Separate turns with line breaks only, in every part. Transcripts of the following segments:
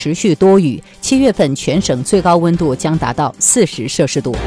持续多雨，7月份全省最高温度将达到40摄氏度。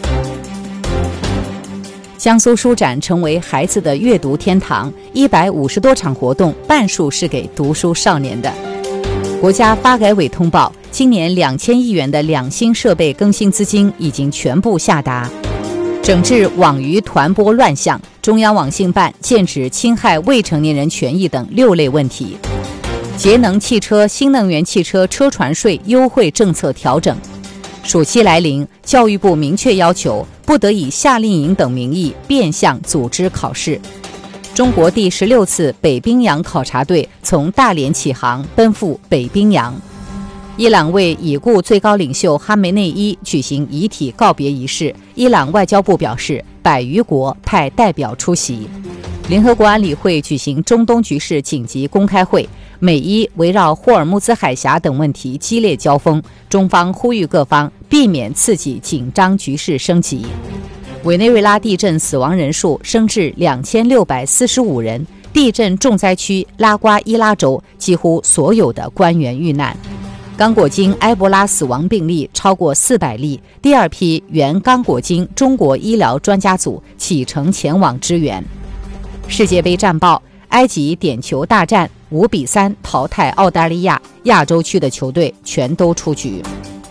江苏书展成为孩子的阅读天堂，150多场活动，半数是给读书少年的。国家发改委通报，今年2000亿元的两星设备更新资金已经全部下达。整治网娱团播乱象，中央网信办剑指侵害未成年人权益等6类问题。节能汽车、新能源汽车车船税优惠政策调整。暑期来临，教育部明确要求不得以夏令营等名义变相组织考试。中国第16次北冰洋考察队从大连起航，奔赴北冰洋。伊朗为已故最高领袖哈梅内伊举行遗体告别仪式，伊朗外交部表示100余国派代表出席。联合国安理会举行中东局势紧急公开会，美伊围绕霍尔木兹海峡等问题激烈交锋，中方呼吁各方避免刺激紧张局势升级。委内瑞拉地震死亡人数升至2645人，地震重灾区拉瓜伊拉州几乎所有的官员遇难。刚果金埃博拉死亡病例超过400例，第二批原刚果金中国医疗专家组启程前往支援。世界杯战报，埃及点球大战5-3淘汰澳大利亚，亚洲区的球队全都出局。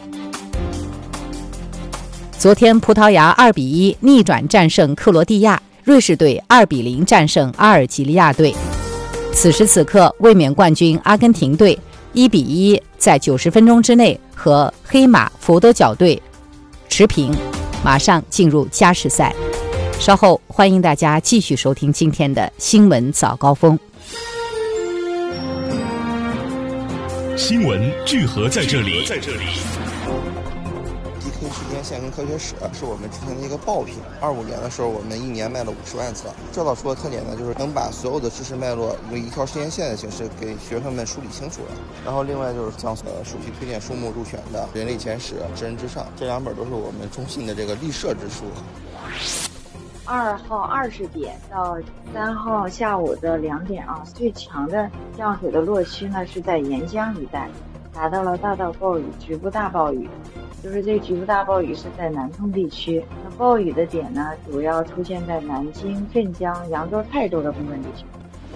昨天葡萄牙2-1逆转战胜克罗地亚，瑞士队2-0战胜阿尔及利亚队。此时此刻，卫冕冠军阿根廷队1-1在90分钟之内和黑马佛得角队持平，马上进入加时赛。稍后欢迎大家继续收听今天的新闻早高峰。
新闻聚合在这里。
DK 时间线跟科学史是我们之前的一个爆品，25年的时候我们1年卖了50万册。这套书的特点呢，就是能把所有的知识脉络用一条时间线的形式给学生们梳理清楚了。然后另外就是像暑期推荐书目入选的《人类简史》《知人之上》，这2本都是我们中信的这个立社之书。
2号20点到3号下午的2点啊，最强的降水的落区呢是在沿江一带，达到了大到暴雨、局部大暴雨。就是这局部大暴雨是在南通地区，那暴雨的点呢，主要出现在南京、镇江、扬州、泰州的部分地区。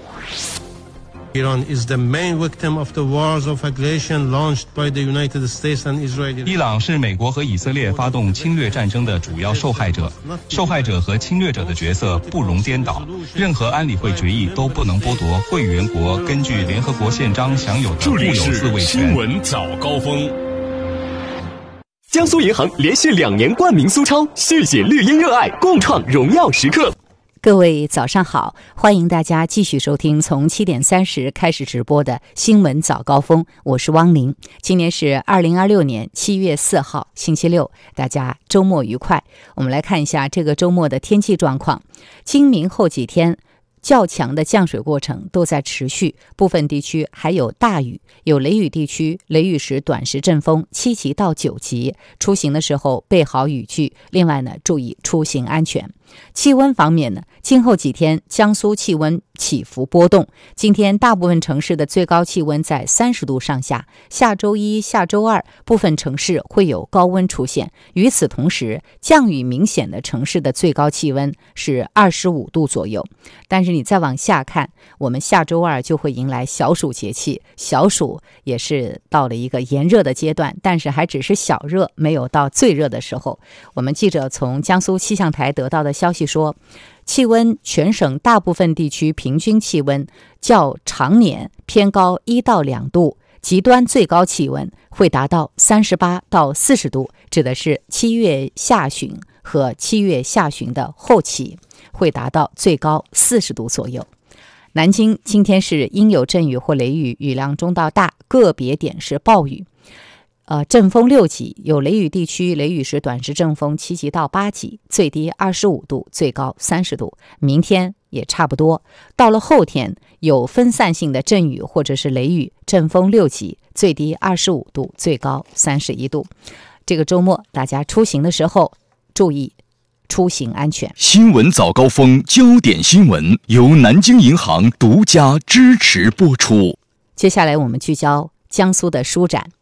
Iran is the main victim of the wars of aggression launched by the United States and Israel.
伊朗是美国和以色列发动侵略战争的主要受害者，受害者和侵略者的角色不容颠倒，任何安理会决议都不能剥夺会员国根据联合国宪章享有的固有自卫权。
新闻早高峰。
江苏银行连续2年冠名苏超，续写绿茵热爱，共创荣耀时刻。
各位早上好，欢迎大家继续收听从7点30开始直播的新闻早高峰，我是汪玲。今年是2026年7月4号星期六，大家周末愉快。我们来看一下这个周末的天气状况。今明后几天较强的降水过程都在持续，部分地区还有大雨，有雷雨地区，雷雨时短时阵风7级到9级，出行的时候备好雨具。另外呢，注意出行安全。气温方面呢，今后几天江苏气温起伏波动，今天大部分城市的最高气温在30度上下，下周一、下周二部分城市会有高温出现。与此同时，降雨明显的城市的最高气温是25度左右。但是你再往下看，我们下周二就会迎来小暑节气，小暑也是到了一个炎热的阶段，但是还只是小热，没有到最热的时候。我们记者从江苏气象台得到的消息说，气温全省大部分地区平均气温较常年偏高1到2度，极端最高气温会达到38到40度，指的是7月下旬和7月下旬的后期，会达到最高40度左右。南京今天是阴有阵雨或雷雨，雨量中到大，个别点是暴雨。阵风6级，有雷雨地区，雷雨时短时阵风7级到8级，最低25度，最高30度。明天也差不多，到了后天有分散性的阵雨或者是雷雨，阵风6级，最低25度，最高31度。这个周末大家出行的时候注意出行安全。
新闻早高峰焦点新闻由南京银行独家支持播出。
接下来我们聚焦江苏的书展。